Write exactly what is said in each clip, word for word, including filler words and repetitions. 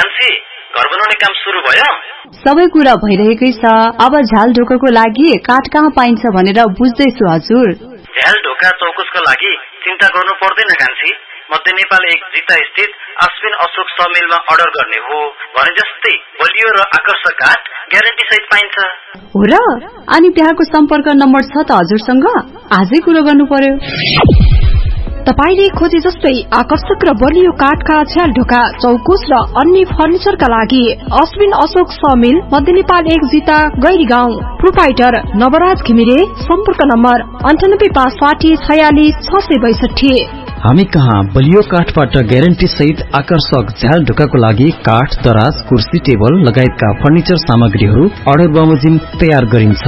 कान्छी, घर बनाउने काम सुरु भयो? सबै कुरा भइरहेकै छ। अब झ्याल ढोकाको लागि काठ कहाँ पाइन्छ भनेर बुझ्दैछु हजुर। झ्याल ढोका चौकुसको लागि चिन्ता गर्नु पर्दैन कान्छी। मध्य नेपाल एक जिता स्थित अश्विन अशोक समिलमा अर्डर गर्ने हो भने जस्तै बलियो र आकर्षक काठ ग्यारेन्टी सहित पाइन्छ। हो र? अनि त्यहाँको सम्पर्क नम्बर छ त हजुरसँग? आजै कुरो गर्नु पर्यो। तपाईले खोजे जस्तै आकर्षक र बलियो काठका झ्याल ढोका चौकुस र अन्य फर्निचरका लागि अश्विन अशोक समिल मध्य नेपाल एक जिता गैरी गाउँ, प्रोपाइटर नवराज घिमिरे, सम्पर्क नम्बर अन्ठानब्बे पाँच साठी छयालिस छ सय बैसठी। हामी कहाँ बलियो काठबाट ग्यारेन्टी सहित आकर्षक झ्याल ढोकाको लागि काठ, दराज, कुर्सी, टेबल लगायतका फर्निचर सामग्रीहरू अर्डर बमोजिम तयार गरिन्छ।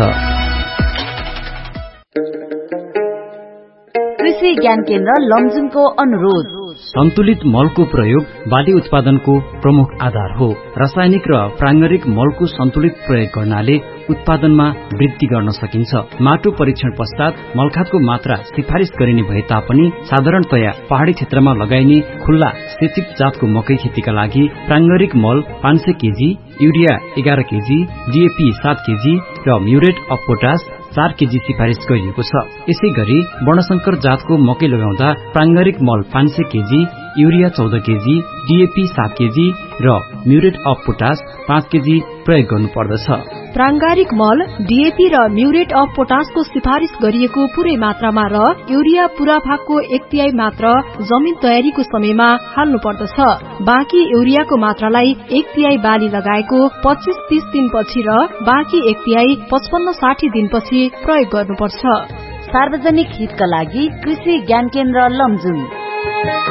कृषि ज्ञान केन्द्र लमजुङको अनुरोध। सन्तुलित मलको प्रयोग बाली उत्पादनको प्रमुख आधार हो। रासायनिक र प्राङ्गारिक मलको सन्तुलित प्रयोग गर्नाले उत्पादनमा वृद्धि गर्न सकिन्छ। माटो परीक्षण पश्चात मलखातको मात्रा सिफारिस गरिने भए तापनि साधारणतया पहाड़ी क्षेत्रमा लगाइने खुल्ला सेचिक जातको मकै खेतीका लागि प्राङ्गारिक मल पाँच सय केजी, युरिया एघार केजी, डीएपी सात केजी र म्युरेट अफ पोटास चार केजी सिफारिस गरिएको छ। यसै गरी वर्णशंकर जातको मकै लगाउँदा प्राङ्गारिक मल पाँच सय केजी, युरिया चौध केजी, डीएपी सात केजी र म्युरेट अफ पोटास पाँच केजी प्रयोग गर्नुपर्दछ। प्राङ्गारिक मल, डीएपी र म्युरेट अफ पोटासको सिफारिस गरिएको पूरै मात्रामा र युरिया पूरा भागको एक तिहाई मात्र जमिन तयारीको समयमा हाल्नु पर्दछ। बाँकी युरियाको मात्रालाई एक तिहाई बाली लगाएको पच्चीस तीस दिनपछि र बाँकी एक तिहाई पचपन्न साठी दिनपछि प्रयोग गर्नुपर्छ। सार्वजनिक हितका लागि कृषि ज्ञान केन्द्र लमजुङ।